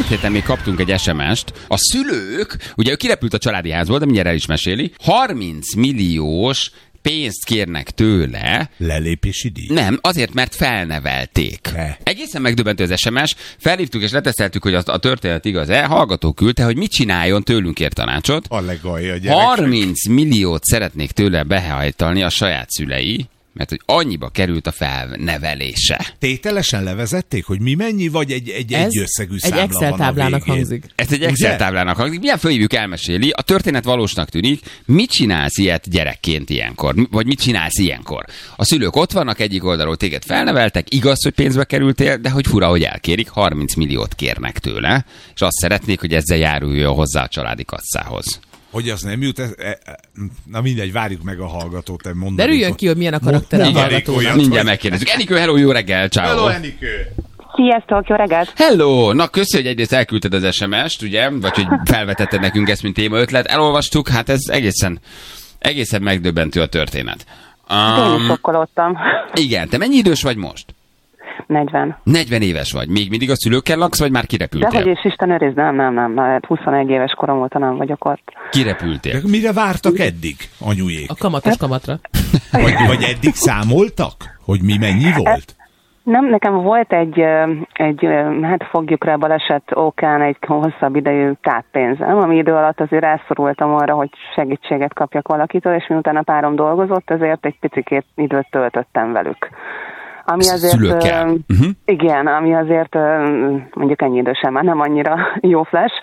múlt héten még kaptunk egy SMS-t. A szülők, ugye ő kirepült a családi házból, de mindjárt el is meséli, 30 milliós pénzt kérnek tőle. Lelépési díj? Nem, azért, mert felnevelték. Egészen megdöbbentő az SMS, felhívtuk és leteszteltük, hogy a történet igaz-e, hallgató küldte, hogy mit csináljon, tőlünk ér tanácsot. A legalja gyerekek. 30 milliót szeretnék tőle behajtani a saját szülei, mert hogy annyiba került a felnevelése. Tételesen levezették, hogy mi mennyi, vagy egy összegű számla egy Excel táblának hangzik. Ez egy Excel táblának hangzik. Milyen fölhívjuk, elmeséli. A történet valósnak tűnik. Mit csinálsz ilyet gyerekként ilyenkor? Vagy mit csinálsz ilyenkor? A szülők ott vannak, egyik oldalról téged felneveltek, igaz, hogy pénzbe kerültél, de hogy fura, hogy elkérik, 30 milliót kérnek tőle, és azt szeretnék, hogy ezzel járuljon hozzá a családi kasszához. Hogy az nem jut, na mindegy, várjuk meg a hallgatót. Derüljön ki, hogy milyen a karaktere a hallgatónak. Mindjárt megkérdezzük. Enikő, hello, jó reggel, ciao. Hello, Enikő. Sziasztok, jó reggelt! Hello! Na, köszi, hogy egyrészt elküldted az SMS-t, ugye? Vagy hogy felvetetted nekünk ezt, mint téma ötlet. Elolvastuk, hát ez egészen megdöbbentő a történet. Én is sokkolódtam. Igen, te mennyi idős vagy most? 40. 40 éves vagy. Még mindig a szülőkkel laksz, vagy már kirepültél? Dehogy is, Isten őriz, nem. 21 éves korom óta nem vagyok ott. Kirepültél. De mire vártak eddig, anyujék? A kamatos kamatra. Vagy eddig számoltak? Hogy mi mennyi volt? Nem, nekem volt egy hát fogjuk rá baleset okán egy hosszabb idejű táppénzem, ami idő alatt azért rászorultam arra, hogy segítséget kapjak valakitől, és miután a párom dolgozott, ezért egy picikét időt töltöttem velük. Ami azért, igen, ami azért mondjuk ennyi idősen már nem annyira jó flash,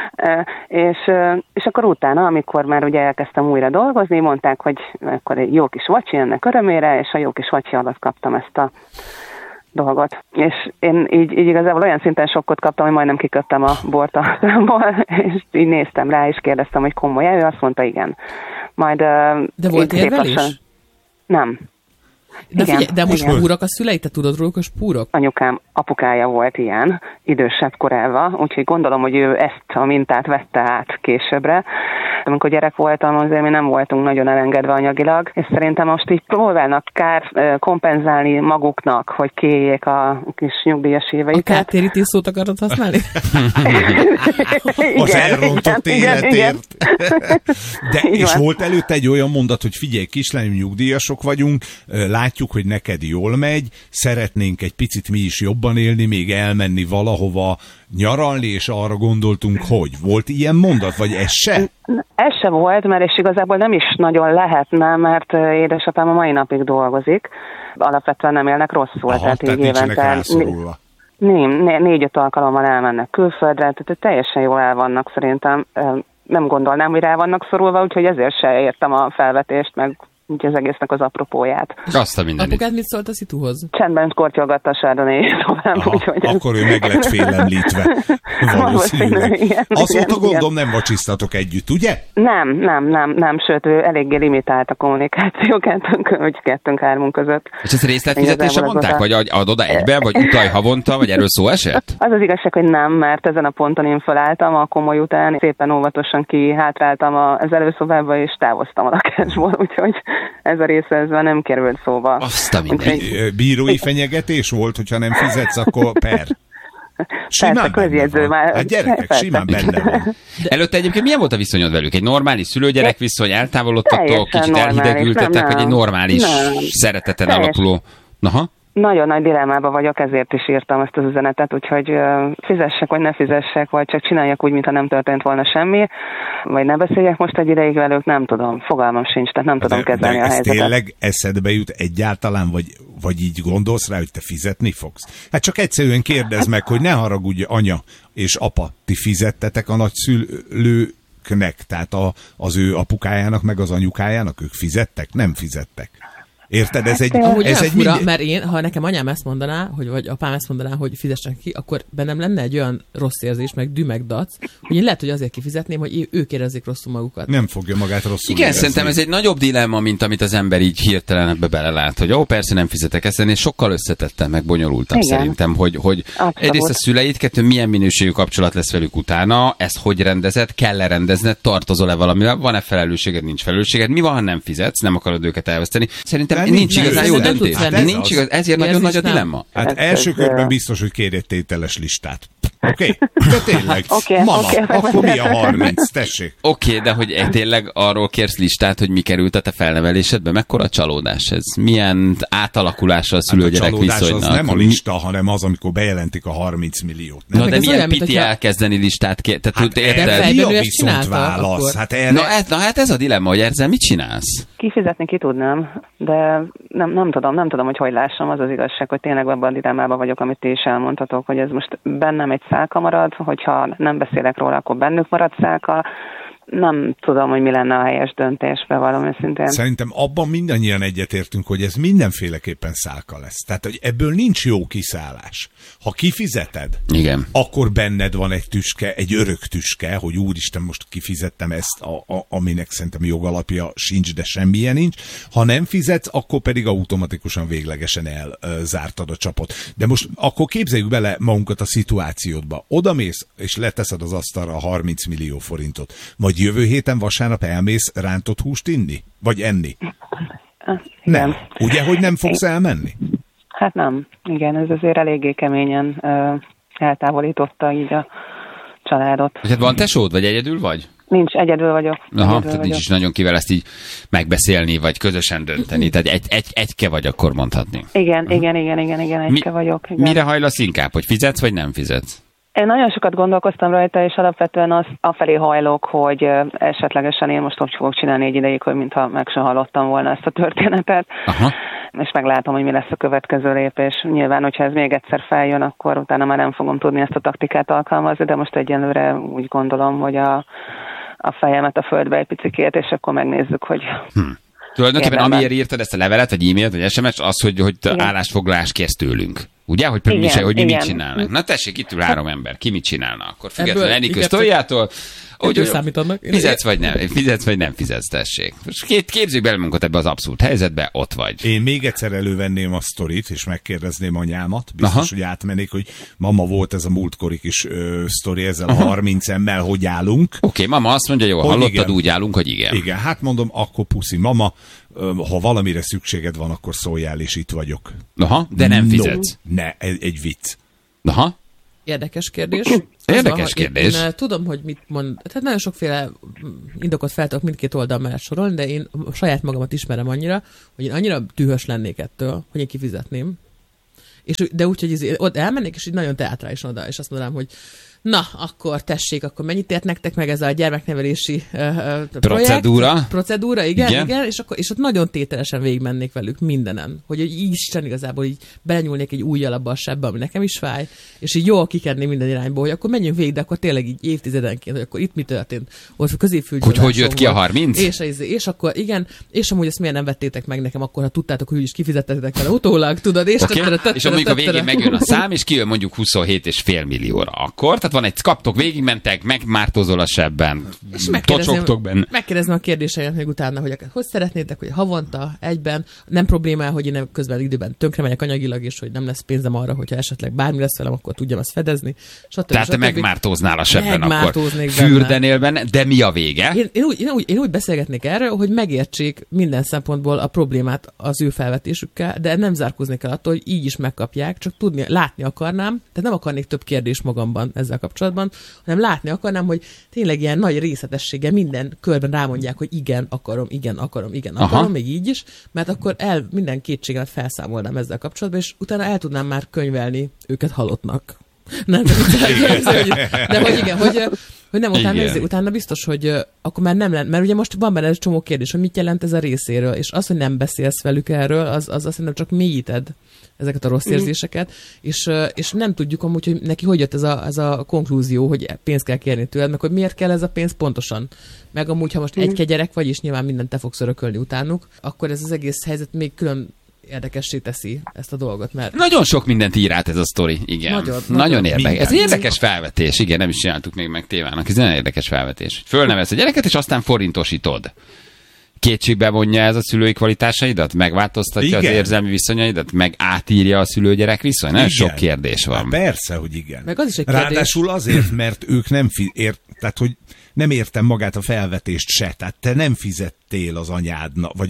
és akkor utána, amikor már ugye elkezdtem újra dolgozni, mondták, hogy akkor egy jó kis vacsi ennek örömére, és a jó kis vacsi alatt kaptam ezt a dolgot. És én így igazából olyan szinten sokkot kaptam, hogy majdnem kiköptem a bort a számból, és így néztem rá, és kérdeztem, hogy komoly-e, ő azt mondta, igen. Majd, de volt érvelés? Nem. De figyelj, de most spúrok a szülei, te tudod róluk a spúrok? Anyukám apukája volt ilyen, idősebb korában, úgyhogy gondolom, hogy ő ezt a mintát vette át későbbre. Amikor gyerek voltam, azért mi nem voltunk nagyon elengedve anyagilag, és szerintem most így próbálnak kompenzálni maguknak, hogy kiéljék a kis nyugdíjas éveiket. A kártérítés szót akarod használni? Az elrontott életért. De és volt előtte egy olyan mondat, hogy figyelj, kislányom, nyugdíjasok vagyunk, látjuk, hogy neked jól megy, szeretnénk egy picit mi is jobban élni, még elmenni valahova nyaralni, és arra gondoltunk, hogy volt ilyen mondat, vagy ez se? Ez se volt, mert és igazából nem is nagyon lehetne, mert édesapám a mai napig dolgozik. Alapvetően nem élnek rosszul. Aha, tehát nincsenek rászorulva. 4-5 alkalommal elmennek külföldre, tehát teljesen jól el vannak szerintem. Nem gondolnám, hogy rá vannak szorulva, úgyhogy ezért se értem a felvetést, meg úgy az egésznek az apropóját. Azt a mindenit. Apukát mit szólt a szituhoz? Csendben kortyolgatta a sárdonét tovább. Akkor ő meg lett félemlítve. Valószínűleg. Azóta gondolom nem vacsisztatok együtt, ugye? Nem, sőt, ő eléggé limitált a kommunikáció kettőnk-hármunk között. És ezt részletfizetésre mondták? Vagy ad oda egybe, vagy utalj havonta, vagy erről szó esett? Az az igazság, hogy nem, mert ezen a ponton én felálltam a komoly után, szépen óvatosan kihátráltam az előszobába, és távoztam a lakásból, úgyhogy ez a része ezzel nem került szóba. Azt a mindenit. Bírói fenyegetés volt, hogyha nem fizetsz, akkor per. Simán közjegyző már. Hát gyerekek, simán benne van. Előtte egyébként milyen volt a viszonyod velük? Egy normális szülő-gyerek viszony, eltávolodtatok, kicsit elhidegültetek, vagy egy normális szereteten alapuló? Aha. Nagyon nagy dilemmában vagyok, ezért is írtam ezt az üzenetet, úgyhogy fizessek, vagy ne fizessek, vagy csak csináljak úgy, mintha nem történt volna semmi, vagy ne beszéljek most egy ideig velük, nem tudom, fogalmam sincs, tehát nem tudom kezelni a helyzetet. Tényleg eszedbe jut egyáltalán, vagy így gondolsz rá, hogy te fizetni fogsz? Hát csak egyszerűen kérdezd meg, hogy ne haragudj, anya és apa, ti fizettetek a nagyszülőknek, tehát az ő apukájának, meg az anyukájának, ők fizettek? Nem fizettek. Érted? Ez egy fura, mert én, ha nekem anyám ezt mondaná, vagy apám ezt mondaná, hogy fizessen ki, akkor bennem lenne egy olyan rossz érzés, meg dümegdac, hogy én lehet, hogy azért kifizetném, hogy ők érezzék rosszul magukat. Nem fogja magát rosszul Igen, érezni. Szerintem ez egy nagyobb dilemma, mint amit az ember így hirtelen ebbe belelát, hogy persze nem fizetek ezt, és sokkal összetettem, meg bonyolultabb szerintem, hogy egyrészt a szüleid, kettő, milyen minőségű kapcsolat lesz velük utána, ezt hogy rendezed, kell-e rendezned, tartozol-e valamivel, van-e felelősséged, nincs felelősséged, mi van, ha nem fizetsz, nem akarod őket elveszteni. Szerintem nincs igazán jó döntés. Nincs igaz, ezért nagyon nagy a dilemma. Hát első körben biztos, hogy kérj egy tételes listát. Oké? De tényleg. Mama, akkor mi a 30? Tessék. Oké, de hogy tényleg arról kérsz listát, hogy mi került a te felnevelésedbe? Mekkora csalódás ez? Milyen átalakulása a szülő-gyerek viszonynak? A csalódás az nem a lista, hanem az, amikor bejelentik a 30 milliót. Nem? Na de milyen piti elkezdeni listát Tehát erre mi a viszont válasz? Hát ez a dilemma, hogy ezzel mit csinálsz? Kifizetni ki tudnám, de nem tudom, hogy lássam. Az az igazság, hogy tényleg abban a dilemmában vagyok, amit ti is elmondhatok, hogy ez most bennem egy szálka marad, hogyha nem beszélek róla, akkor bennük marad szálka. Nem tudom, hogy mi lenne a helyes döntés, bevallom őszintén. Szerintem abban mindannyian egyetértünk, hogy ez mindenféleképpen szálka lesz. Tehát, hogy ebből nincs jó kiszállás. Ha kifizeted, igen, akkor benned van egy tüske, egy örök tüske, hogy úristen, most kifizettem ezt, aminek szerintem jogalapja sincs, de semmilyen nincs. Ha nem fizetsz, akkor pedig automatikusan véglegesen elzártad a csapot. De most akkor képzeljük bele magunkat a szituációdba. Odamész, és leteszed az asztalra a 30 millió forintot. Majd jövő héten vasárnap elmész rántott húst inni? Vagy enni? Nem. Ugye, hogy nem fogsz elmenni? Hát nem. Igen, ez azért eléggé keményen eltávolította így a családot. Hát van tesód, vagy egyedül vagy? Nincs, egyedül vagyok. Tehát nincs is nagyon kivel ezt így megbeszélni, vagy közösen dönteni. Tehát egyke vagy, akkor mondhatni. Igen, egyke vagyok. Igen. Mire hajlasz inkább, hogy fizetsz, vagy nem fizetsz? Én nagyon sokat gondolkoztam rajta, és alapvetően afelé hajlok, hogy esetlegesen én most úgy fogok csinálni egy ideig, hogy mintha meg sem hallottam volna ezt a történetet. Aha. És meglátom, hogy mi lesz a következő lépés. Nyilván, hogyha ez még egyszer feljön, akkor utána már nem fogom tudni ezt a taktikát alkalmazni, de most egyenlőre úgy gondolom, hogy a fejemet a földbe egy picikét, és akkor megnézzük, hogy... Tulajdonképpen amiért írtad ezt a levelet, vagy e-mailt, vagy SMS, az, hogy állásfoglalást kérsz tőlünk. Ugye? Hogy mi mit csinálnak. Na tessék, itt ül 3 ember. Ki mit csinálna akkor? Függetlenül Enikő Sztóriától. Fizetsz vagy nem fizetsz, tessék. Most képzünk bele munkat ebbe az abszurd helyzetbe, ott vagy. Én még egyszer elővenném a sztorit, és megkérdezném anyámat. Biztos, hogy átmennék, hogy mama, volt ez a múltkori kis sztori ezzel a 30 emmel, hogy állunk. Oké, mama azt mondja, jó, hallottad, igen. Úgy állunk, hogy igen. Igen, hát mondom, akkor puszi, mama, ha valamire szükséged van, akkor szóljál, és itt vagyok. Aha, de nem fizetsz. Ne, egy vicc. Aha. Érdekes kérdés. Érdekes kérdés. Én tudom, hogy mit mond. Tehát nagyon sokféle indokot fel tudok mindkét oldal mellett sorolni, de én saját magamat ismerem annyira, hogy én annyira dühös lennék ettől, hogy én kifizetném. De úgy, hogy ott elmennék, és így nagyon teátrálisan oda, és azt mondanám, hogy na, akkor tessék, akkor mennyit ért nektek meg ez a gyermeknevelési procedúra, igen, és ott nagyon tételesen végigmennék velük mindenen, hogy Isten igazából így belenyúlnék egy ujjal abba a sebbe, ami nekem is fáj, és így jól kikenni minden irányból, hogy akkor menjünk végig, de akkor tényleg így évtizedenként, hogy akkor itt mi történt. Ott középfülgyullásom hogy jött ki a 30? És akkor igen, és amúgy ezt miért nem vettétek meg nekem, akkor ha tudtátok, hogy is kifizettetek vele utólag, tudod, és és mondjuk a végén megjön a szám, és kijön mondjuk 27,5 millióra. Akkor, tehát van egy, kaptok, végigmentek, megmártózol a sebben, tocsogtok benne. Megkérdezem a kérdéseimet még utána, hogy szeretnétek, hogy havonta, egyben, nem probléma, hogy én közben időben tönkre megyek anyagilag, és hogy nem lesz pénzem arra, hogyha esetleg bármi lesz velem, akkor tudjam ezt fedezni. Tehát te megmártóznál a sebben, akkor fürdenél benne, de mi a vége? Én úgy beszélgetnék erről, hogy megértsék minden szempontból a problémát az ő felvetésükkel, de nem zárkóznék el attól, hogy így is megkapják, csak látni akarnám, tehát nem akarnék több kérdés magamban ezzel kapcsolatban, hanem látni akarnám, hogy tényleg ilyen nagy részletességgel minden körben rámondják, hogy igen, akarom, még így is, mert akkor minden kétségemet felszámolnám ezzel kapcsolatban, és utána el tudnám már könyvelni őket halottnak. Nem, de hogy igen, hogy nem utána biztos, hogy akkor már nem lenne, mert ugye most van benne egy csomó kérdés, hogy mit jelent ez a részéről, és az, hogy nem beszélsz velük erről, az azt hiszem csak mélyíted ezeket a rossz érzéseket, és nem tudjuk amúgy, hogy neki hogy jött ez a konklúzió, hogy pénzt kell kérni tőled, meg hogy miért kell ez a pénz pontosan. Meg amúgy, ha most egy gyerek vagy, és nyilván mindent te fogsz örökölni utánuk, akkor ez az egész helyzet még külön érdekessé teszi ezt a dolgot, mert... Nagyon sok mindent ír át ez a sztori, igen. Nagyon érdekes. Ez egy érdekes felvetés, igen, nem is csináltuk még meg tévának. Ez nagyon érdekes felvetés. Fölnevelsz a gyereket, és aztán forintosítod. Kétségbe vonja ez a szülői kvalitásaidat? Megváltoztatja az érzelmi viszonyaidat? Meg átírja a szülő-gyerek viszony? Nagyon sok kérdés van. Hát persze, hogy igen. Meg az is egy kérdés. Ráadásul azért, mert ők nem tehát hogy nem értem magát a felvetést se. Tehát te nem fizettél az anyádnak, vagy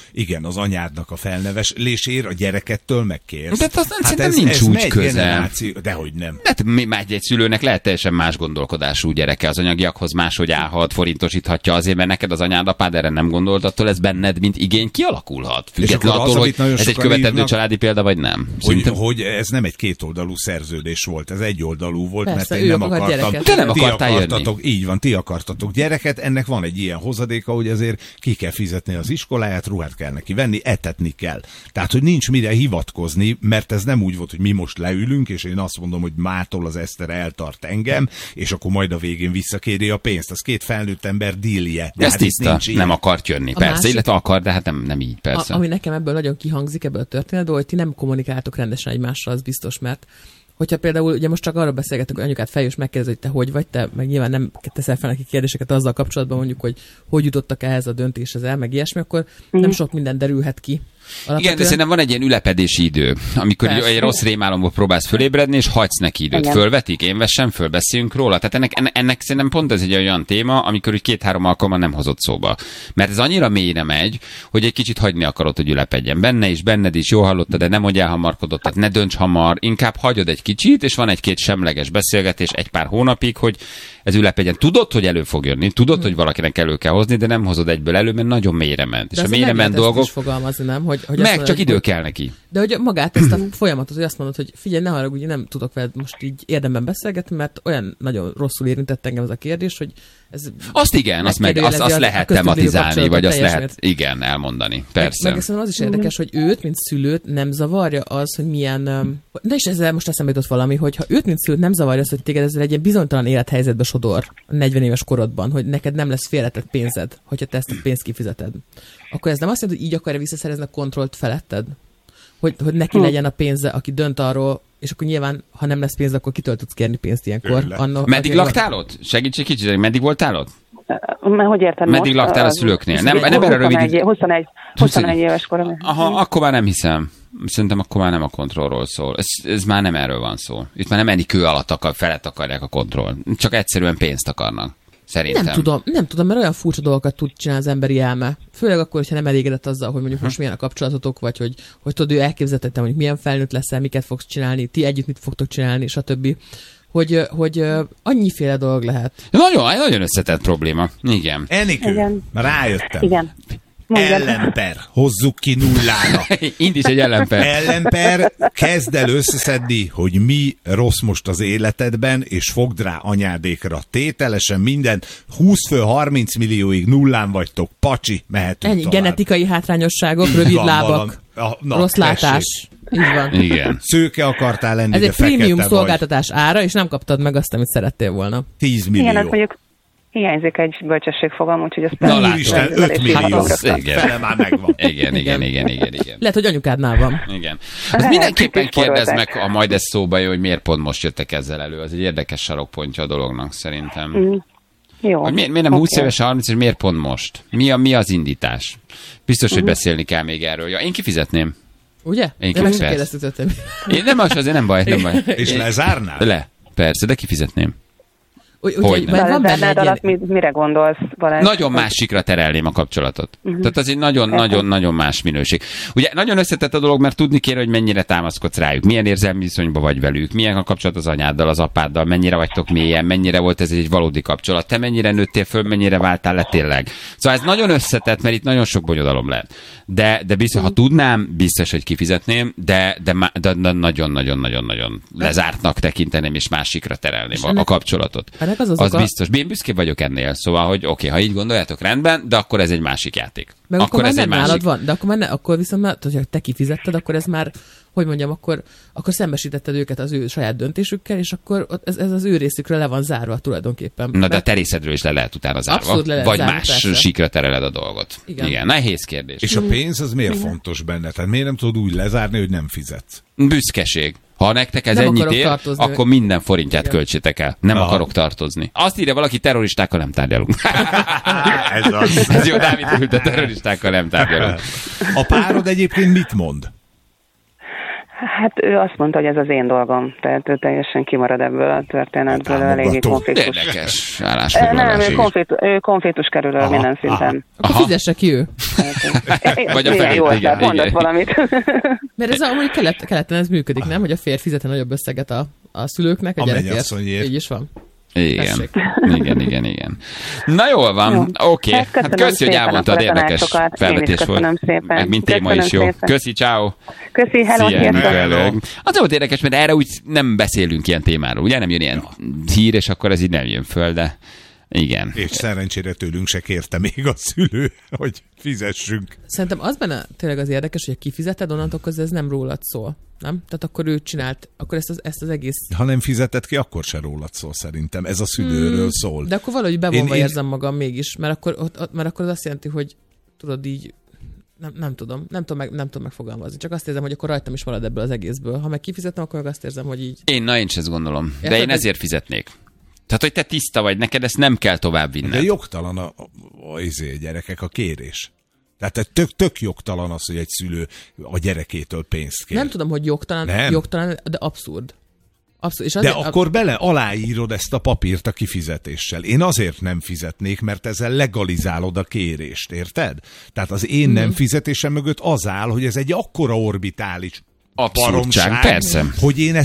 az anyádnak a felnevelésért, a gyerekettől megkérsz. De szerintem nincs úgy közel. Dehogy nem. Hát egy szülőnek lehet teljesen más gondolkodású gyereke, az anyagiakhoz máshogy állhat, forintosíthatja azért, mert neked az anyád, apád erre nem gondolt, attól ez benned, mint igény kialakulhat. Függetlenül attól, hogy ez egy követendő családi példa, vagy nem. Hogy ez nem egy kétoldalú szerződés volt, ez egyoldalú volt, persze, mert én nem akartam. Te nem akartál jönni. Így van, ti akartatok gyereket, ennek van egy ilyen hozadéka, hogy azért ki kell fizetni az iskoláját, ruhát kell neki venni, etetni kell. Tehát, hogy nincs mire hivatkozni, mert ez nem úgy volt, hogy mi most leülünk, és én azt mondom, hogy mától az Eszter eltart engem, és akkor majd a végén visszakéri a pénzt. Az két felnőtt ember dílje. Ez hát tiszta, nem akart jönni. Persze, másik, illetve akar, de hát nem így, persze. Ami nekem ebből nagyon kihangzik ebből a történetből, hogy ti nem kommunikáltok rendesen egymással, az biztos, mert hogyha például, ugye most csak arról beszélgetek, hogy anyukát feljön, és megkérdezi, hogy te hogy vagy, te meg nyilván nem teszel fel neki kérdéseket azzal kapcsolatban, mondjuk, hogy jutottak ehhez a döntéshez el, meg ilyesmi, akkor nem sok minden derülhet ki. Alapvetően... Igen, de szerintem van egy ilyen ülepedési idő, amikor egy rossz rémálomból próbálsz fölébredni, és hagysz neki időt. Igen. Fölvetik, én vessem föl, beszéljünk róla. Tehát ennek szerintem pont ez egy olyan téma, amikor úgy 2-3 alkalommal nem hozott szóba. Mert ez annyira mélyre megy, hogy egy kicsit hagyni akarod, hogy ülepedjen benne is, benned is, jól hallottad, de nem hogy elhamarkodott, tehát ne dönts hamar, inkább hagyod egy kicsit, és van egy-két semleges beszélgetés egy pár hónapig, hogy ez ülepedjen. Tudod, hogy elő fog jönni, tudod, hogy valakinek elő kell hozni, de nem hozod egyből elő, mert nagyon mélyre ment. De és a mélyre ment dolgok. Is fogalmazni, nem? Hogy meg mondod, csak idő kell neki. De hogy magát ezt a folyamatot, hogy azt mondod, hogy figyelj, ne haragudj, nem tudok veled most így érdemben beszélgetni, mert olyan nagyon rosszul érintett engem ez a kérdés, hogy ez... Azt lehet tematizálni, vagy azt lehet, igen, elmondani. Persze. Meg az is érdekes, hogy őt, mint szülőt nem zavarja az, hogy milyen... De is ezzel most eszembe jutott valami, hogy ha őt, mint szülőt nem zavarja az, hogy téged ezzel egy ilyen bizonytalan élethelyzetbe sodor 40 éves korodban, hogy neked nem lesz félretett pénzed, hogyha te ezt a pénzt kifizeted. Akkor ez nem azt jelenti, hogy így akarja visszaszerezni a kontrollt feletted? Hogy neki legyen a pénze, aki dönt arról, és akkor nyilván, ha nem lesz pénz, akkor kitől tudsz kérni pénzt ilyenkor? Meddig laktál ott? Segíts egy kicsit, meddig voltál ott? Hogy értem? Meddig laktál a szülőknél? Nem erre rövid... 21 éves korom. Aha, akkor már nem hiszem. Szerintem akkor már nem a kontrollról szól. Ez már nem erről van szó. Itt már nem ennyi kő alatt felett akarják a kontroll. Csak egyszerűen pénzt akarnak. Szerintem. Nem tudom, mert olyan furcsa dolgokat tud csinálni az emberi elme. Főleg akkor, hogyha nem elégedett azzal, hogy mondjuk most milyen a kapcsolatotok, vagy hogy tudod, ő elképzeltettem, hogy milyen felnőtt leszel, miket fogsz csinálni, ti együtt mit fogtok csinálni, stb. Hogy annyiféle dolog lehet. Nagyon összetett probléma. Igen. Enikő, rájöttem. Igen. Ellenper. Hozzuk ki nullára. Indíts egy ellenper. Ellenper, kezd el összeszedni, hogy mi rossz most az életedben, és fogd rá anyádékra tételesen minden. 20 fő 30 millióig nullán vagytok, pacsi, mehetünk ennyi tovább. Genetikai hátrányosságok, rövid lábak, rossz látás. Így van. Igen. Szőke akartál lenni, ez de egy prémium vagy. Szolgáltatás ára, és nem kaptad meg azt, amit szerettél volna. 10 millió. Igen, mondjuk hiányzik egy bölcsességfogalom, úgyhogy ezt... Na úristen, 5 millió. Fele már megvan. Igen. Lehet, hogy anyukádnál van. Igen. Azt mindenképpen kérdezd meg, ha majd ez szóba jön, hogy miért pont most jöttek ezzel elő. Az egy érdekes sarokpontja a dolognak szerintem. Jó. Hogy miért nem 20 éves, 30 és miért pont most? Mi az indítás? Biztos, hogy beszélni kell még erről. Ja, én kifizetném. Ugye? Én kifizetném. Nem, azért nem baj. És lezárnál? Persze, de kifizetném. Van benne alatt mire gondolsz, Balázs? Nagyon másikra terelném a kapcsolatot. Tehát az egy nagyon más minőség. Ugye nagyon összetett a dolog, mert tudni kéne, hogy mennyire támaszkodsz rájuk, milyen érzelmi viszonyban vagy velük, milyen a kapcsolat az anyáddal, az apáddal, mennyire vagytok mélyen, mennyire volt ez egy valódi kapcsolat, te mennyire nőttél föl, mennyire váltál le tényleg. Szóval ez nagyon összetett, mert itt nagyon sok bonyodalom lehet. De biztos, ha tudnám, biztos, hogy kifizetném, de nagyon-nagyon lezártnak tekinteném, és másikra terelném a kapcsolatot. Az biztos. Én büszke vagyok ennél, szóval, hogy oké, ha így gondoljátok, rendben, de akkor ez egy másik játék. Meg akkor ez egy másik. Van, de akkor viszont már, hogyha te kifizetted, akkor ez már, hogy mondjam, akkor szembesítetted őket az ő saját döntésükkel, és akkor ez az ő részükről le van zárva tulajdonképpen. Na, de a te részedről is le lehet utána zárva. Abszolút le lehet vagy zárva, más persze. Síkra tereled a dolgot. Igen, nehéz kérdés. És a pénz az miért fontos benne? Tehát miért nem tudod úgy lezárni, hogy nem fizetsz? Büszkeség. Ha nektek ez ennyit ér, akkor minden forintját költsétek el. Nem akarok tartozni. Azt írja valaki, terroristákkal nem tárgyalunk. Ez az. Ez jó, Dávid ült, a terroristákkal nem tárgyalunk. A párod egyébként mit mond? Hát ő azt mondta, hogy ez az én dolgom, tehát ő teljesen kimarad ebből a történetből, eléggé konfliktus. Érdekes állásfoglalás. Nem, ő konfliktus kerül minden szinten. Akkor fizesse ki ő. Vagy a felét, mondott valamit. Mert ez amúgy keleten ez működik, nem? Hogy a férj fizeti nagyobb összeget a szülőknek, a gyerekért. Így is van. Igen. Na jól van, oké. Hát köszi, hogy elmondtad, érdekes felvetés volt. Meg mint téma is jó. Köszi, ciao. Köszi, hello. Az volt érdekes, mert erre úgy nem beszélünk ilyen témáról. Ugye nem jön ilyen hír, és akkor ez így nem jön föl, de igen. És szerencsére tőlünk se kérte még a szülő, hogy fizessünk. Szerintem az benne tényleg az érdekes, hogy kifizeted, onnantól közben ez nem rólad szól. Nem? Tehát akkor ő csinált, akkor ezt az egész... Ha nem fizetett ki, akkor se rólad szól szerintem. Ez a szülőről szól. De akkor valahogy bevonva érzem magam mégis, mert akkor az azt jelenti, hogy tudod így, nem tudom megfogalmazni. Csak azt érzem, hogy akkor rajtam is marad ebből az egészből. Ha meg kifizetem, akkor meg azt érzem, hogy így... Én is ezt gondolom. De én ezért fizetnék. Tehát, hogy te tiszta vagy, neked ezt nem kell tovább vinned. De jogtalan a gyerekek a kérés. Tehát tök jogtalan az, hogy egy szülő a gyerekétől pénzt kér. Nem tudom, hogy jogtalan, de abszurd. És de akkor aláírod ezt a papírt a kifizetéssel. Én azért nem fizetnék, mert ezzel legalizálod a kérést, érted? Tehát az én nem fizetésem mögött az áll, hogy ez egy akkora orbitális abszurdság, persze. Hogy én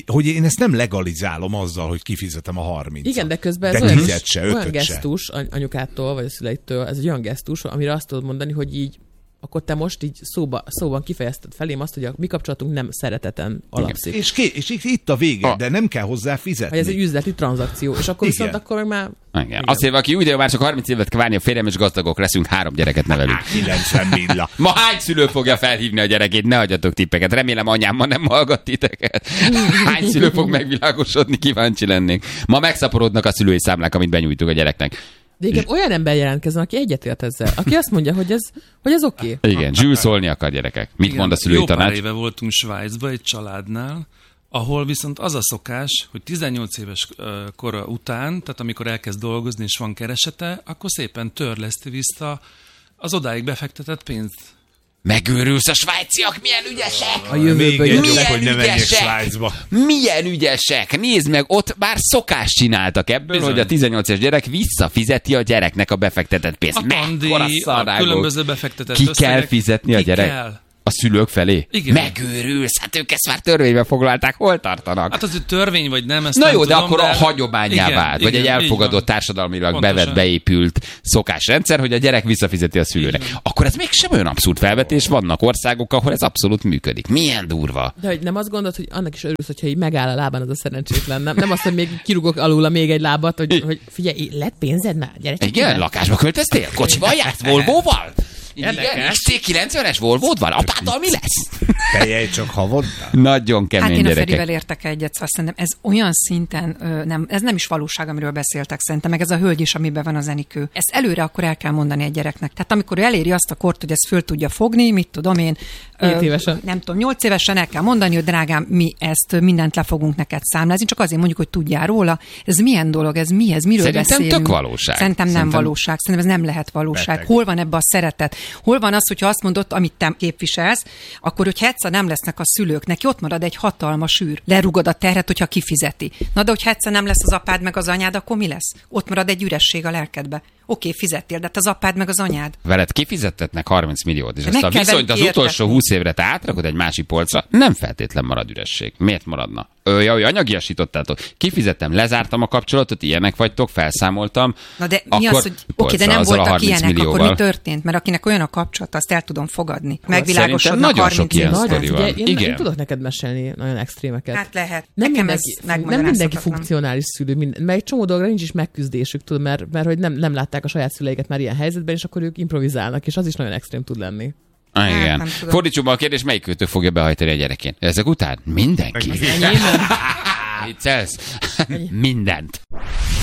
ezt nem legalizálom azzal, hogy kifizetem a 30-at. Igen, de közben ez olyan gesztus anyukától, vagy a szüleitől, ez egy olyan gesztus, amire azt tudod mondani, hogy így akkor te most így szóban kifejezted felém azt, hogy a mi kapcsolatunk nem szereteten alapszik. És itt a vége, de nem kell hozzá fizetni. Hogy ez egy üzleti tranzakció, és akkor viszont akkor meg már... Igen. Azt mondja, aki úgy, de már csak 30 évet kell várni a férjem, és gazdagok leszünk, 3 gyereket nevelünk. 90 milla. Ma hány szülő fogja felhívni a gyerekét? Ne hagyjatok tippeket. Remélem anyám ma nem hallgat titeket. Hány szülő fog megvilágosodni? Kíváncsi lennék. Ma megszaporodnak a szülői számlák, amit benyújtunk a gyereknek. De igen, olyan ember jelentkezzen, aki egyetért ezzel. Aki azt mondja, hogy ez oké. Igen, Jules szólni akar, gyerekek. Mit mond a szülői tanács? Jó pár éve voltunk Svájcba egy családnál, ahol viszont az a szokás, hogy 18 éves kora után, tehát amikor elkezd dolgozni és van keresete, akkor szépen törleszti vissza az odáig befektetett pénzt. Megőrülsz, a svájciak milyen ügyesek! A jövőből Milyen ügyesek! Nézd meg, ott már szokást csináltak ebből, bizony, hogy a 18 éves gyerek visszafizeti a gyereknek a befektetett pénzt. A tandi, a különböző befektetett összegek. Ki kell fizetni a gyerek? Kell. A szülők felé? Igen. Megőrülsz, hát ők ezt már törvénybe foglalták, hol tartanak? Hát az törvény vagy nem, ezt na nem jó, tudom, de akkor a hagyományá vált, vagy egy elfogadott társadalmilag beépült szokásrendszer, hogy a gyerek visszafizeti a szülőnek. Igen. Akkor ez mégsem olyan abszurd felvetés, vannak országok, ahol ez abszolút működik. Milyen durva. De hogy nem azt gondolod, hogy annak is örülsz, hogyha így megáll a lábán az a szerencsétlen, nem azt, hogy még kirúgok alul még egy lábat, hogy figyelj, lett pénzed már, gyere. Igen, lakásba költöztél? Kocsival jársz, Volvóval? Igen, XC90-es Volvód van? Apáttal mi lesz? Teljei csak havonta. Nagyon kemény gyerekek. Hát én a Ferivel értek egyet, szóval szerintem ez olyan szinten, ez nem is valóság, amiről beszéltek szerintem, meg ez a hölgy is, amiben van az Enikő. Ezt előre akkor el kell mondani egy gyereknek. Tehát amikor ő eléri azt a kort, hogy ezt föl tudja fogni, mit tudom én, 7 évesen. Nem tudom, 8 évesen el kell mondani, hogy drágám, mi ezt mindent le fogunk neked számlázni, csak azért mondjuk, hogy tudjál róla. Ez milyen dolog, ez mi, ez miről szerintem beszélünk? Szerintem tök valóság. Szerintem nem valóság, szerintem ez nem lehet valóság. Beteg. Hol van ebbe a szeretet? Hol van az, hogyha azt mondod, amit te képviselsz, akkor, hogyha egyszer nem lesznek a szülők, neki ott marad egy hatalmas űr. Lerugod a terhet, hogyha kifizeti. Na de hogyha egyszer nem lesz az apád meg az anyád, akkor mi lesz? Ott marad egy üresség a lelkedbe. Oké, fizettél, de hát az apád meg az anyád. Veled kifizettetnek 30 milliót, és ezt a viszonyt az utolsó 20 évre te átrakod egy másik polcra, nem feltétlen marad üresség. Miért maradna? Hogy anyagiasítottátok. Kifizettem, lezártam a kapcsolatot, ilyenek vagytok, felszámoltam. Na de mi az, hogy oké, de nem voltak ilyenek, millióval. Akkor mi történt? Mert akinek olyan a kapcsolat, azt el tudom fogadni. Megvilágosodnak 30 millió. Én tudok neked mesélni nagyon extrémeket. Hát lehet. Nem mindenki funkcionális szülő, mert egy csomó dolgra nincs is megküzdésük, tudom, mert hogy nem látták a saját szüleiket már ilyen helyzetben, és akkor ők improvizálnak, és az is nagyon extrém tud lenni. Igen. Fordítsuk be a kérdést, melyik őtök fogja behajtani a gyerekén? Ezek után? Mindenki. Viccelsz? Mindent.